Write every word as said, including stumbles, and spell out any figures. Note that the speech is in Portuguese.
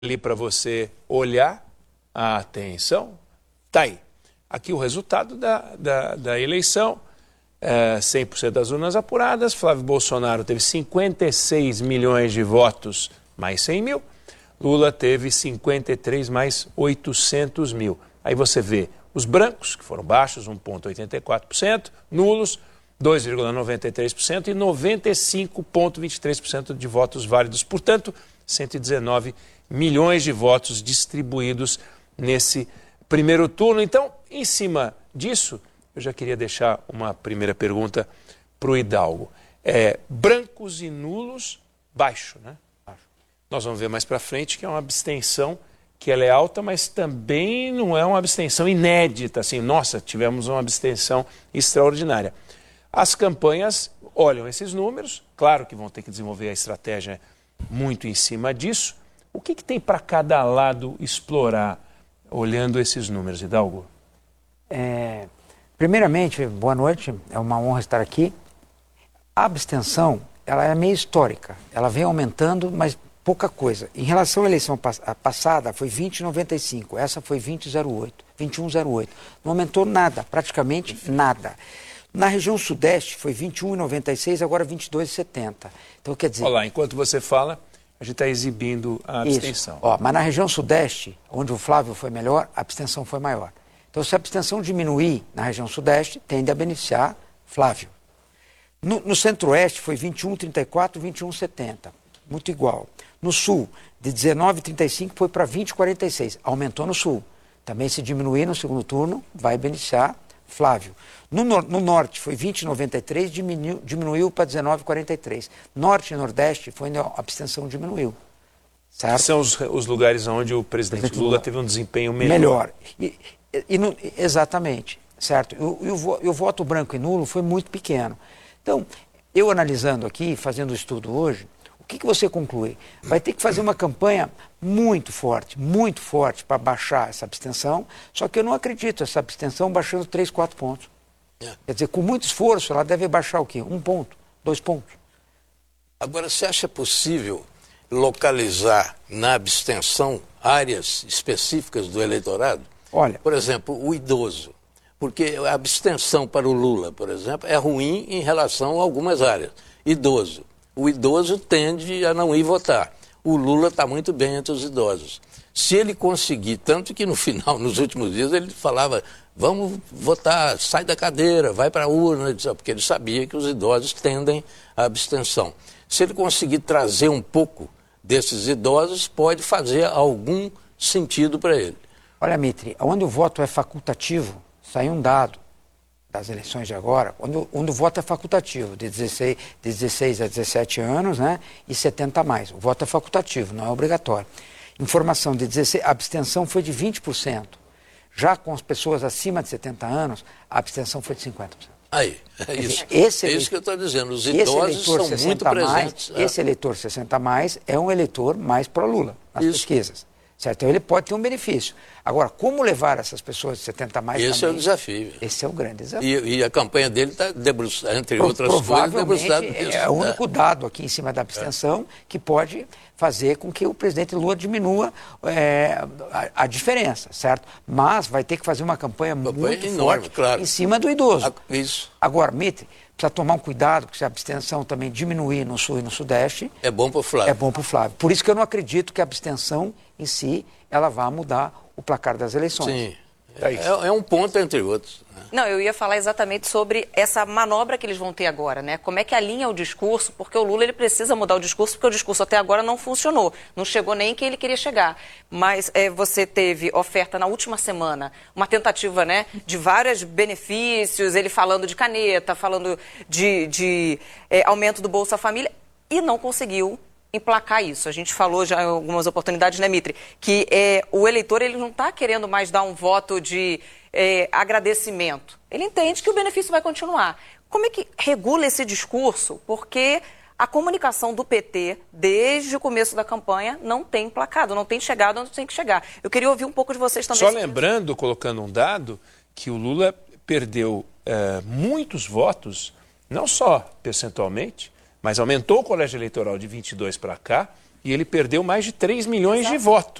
ali para você olhar, atenção, tá aí. Aqui o resultado da, da, da eleição, é, cem por cento das urnas apuradas, Flávio Bolsonaro teve cinquenta e seis milhões de votos, mais cem mil, Lula teve cinquenta e três mais oitocentos mil. Aí você vê os brancos, que foram baixos, um vírgula oitenta e quatro por cento, nulos, dois vírgula noventa e três por cento e noventa e cinco vírgula vinte e três por cento de votos válidos. Portanto, cento e dezenove milhões de votos distribuídos nesse primeiro turno. Então, em cima disso, eu já queria deixar uma primeira pergunta para o Hidalgo. É, brancos e nulos, baixo, né? Nós vamos ver mais para frente que é uma abstenção que ela é alta, mas também não é uma abstenção inédita, assim, nossa, tivemos uma abstenção extraordinária. As campanhas olham esses números, claro que vão ter que desenvolver a estratégia muito em cima disso. O que, que tem para cada lado explorar, olhando esses números, Hidalgo? É, primeiramente, boa noite, é uma honra estar aqui. A abstenção, ela é meio histórica, ela vem aumentando, mas pouca coisa. Em relação à eleição passada, foi vinte vírgula noventa e cinco, essa foi vinte vírgula zero oito, vinte e um vírgula zero oito. Não aumentou nada, praticamente nada. Na região sudeste foi vinte e um vírgula noventa e seis, agora vinte e dois vírgula setenta. Então, quer dizer... Olha lá, enquanto você fala, a gente está exibindo a abstenção. Isso. Ó, mas na região sudeste, onde o Flávio foi melhor, a abstenção foi maior. Então, se a abstenção diminuir na região sudeste, tende a beneficiar Flávio. No, no centro-oeste foi vinte e um vírgula trinta e quatro, vinte e um vírgula setenta. Muito igual. No sul, de dezenove vírgula trinta e cinco foi para vinte vírgula quarenta e seis. Aumentou no sul. Também, se diminuir no segundo turno, vai beneficiar Flávio. No, no, no norte foi vinte vírgula noventa e três, diminuiu, diminuiu para dezenove vírgula quarenta e três. Norte e nordeste foi onde a abstenção diminuiu. Certo? São os, os lugares onde o presidente, presidente Lula, Lula teve um desempenho melhor. Melhor. E, e, e no, exatamente. Certo? E o, e, o, e o voto branco e nulo foi muito pequeno. Então, eu analisando aqui, fazendo o estudo hoje, o que, que você conclui? Vai ter que fazer uma campanha muito forte, muito forte para baixar essa abstenção, só que eu não acredito essa abstenção baixando três, quatro pontos. É. Quer dizer, com muito esforço, ela deve baixar o quê? Um ponto, dois pontos. Agora, você acha possível localizar na abstenção áreas específicas do eleitorado? Olha, por exemplo, o idoso. Porque a abstenção para o Lula, por exemplo, é ruim em relação a algumas áreas. Idoso. O idoso tende a não ir votar. O Lula está muito bem entre os idosos. Se ele conseguir, tanto que no final, nos últimos dias, ele falava, vamos votar, sai da cadeira, vai para a urna, porque ele sabia que os idosos tendem à abstenção. Se ele conseguir trazer um pouco desses idosos, pode fazer algum sentido para ele. Olha, Mitri, onde o voto é facultativo, saiu um dado das eleições de agora, onde, onde o voto é facultativo, de dezesseis, de dezesseis a dezessete anos, né, e setenta a mais. O voto é facultativo, não é obrigatório. Informação de dezesseis, a abstenção foi de vinte por cento. Já com as pessoas acima de setenta anos, a abstenção foi de cinquenta por cento. Aí, é isso. Esse é ele... isso que eu estou dizendo. Os idosos são muito presentes. Mais, é. Esse eleitor sessenta a mais é um eleitor mais pró-Lula nas isso. pesquisas. Certo? Então ele pode ter um benefício. Agora, como levar essas pessoas de setenta a mais Esse também, é o desafio. Esse é o grande desafio. E, e a campanha dele está debruçada, entre Pro, outras coisas, debruçada nisso. É o único dado aqui em cima da abstenção é. que pode fazer com que o presidente Lula diminua é, a, a diferença, certo? Mas vai ter que fazer uma campanha, campanha muito enorme, forte claro. em cima do idoso. A, isso. Agora, Mitri, precisa tomar um cuidado, porque se a abstenção também diminuir no sul e no sudeste... É bom para o Flávio. É bom para o Flávio. Por isso que eu não acredito que a abstenção em si, ela vá mudar o placar das eleições. Sim. É, é um ponto entre outros. Né? Não, eu ia falar exatamente sobre essa manobra que eles vão ter agora, né? Como é que alinha o discurso, porque o Lula ele precisa mudar o discurso, porque o discurso até agora não funcionou, não chegou nem quem ele queria chegar. Mas é, você teve oferta na última semana, uma tentativa, né, de vários benefícios, ele falando de caneta, falando de, de é, aumento do Bolsa Família, e não conseguiu emplacar isso. A gente falou já em algumas oportunidades, né, Mitri, que é, o eleitor ele não está querendo mais dar um voto de é, agradecimento. Ele entende que o benefício vai continuar. Como é que regula esse discurso? Porque a comunicação do P T, desde o começo da campanha, não tem emplacado, não tem chegado onde tem que chegar. Eu queria ouvir um pouco de vocês também. Só lembrando, colocando um dado, que o Lula perdeu é, muitos votos, não só percentualmente, mas aumentou o colégio eleitoral de vinte e dois para cá, e ele perdeu mais de três milhões Exato. de votos.